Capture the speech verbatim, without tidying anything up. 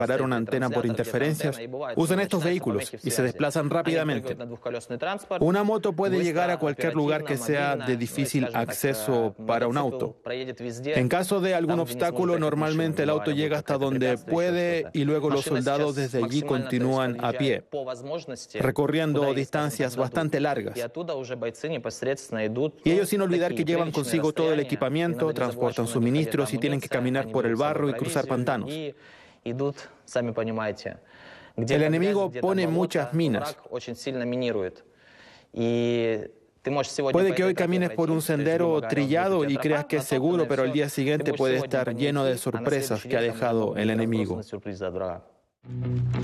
parar una antena por interferencias, usan estos vehículos y se desplazan rápidamente. Una moto puede llegar a cualquier lugar que sea de difícil acceso para un auto. En caso de algún obstáculo, normalmente el auto llega hasta donde puede y luego los soldados desde allí continúan a pie, recorriendo distancias bastante largas. Y ellos sin olvidar que llevan consigo todo el equipamiento, transportan suministros y tienen que caminar por el barro y cruzar pantanos. El enemigo pone muchas minas. Puede que hoy camines por un sendero trillado y creas que es seguro, pero al día siguiente puede estar lleno de sorpresas que ha dejado el enemigo.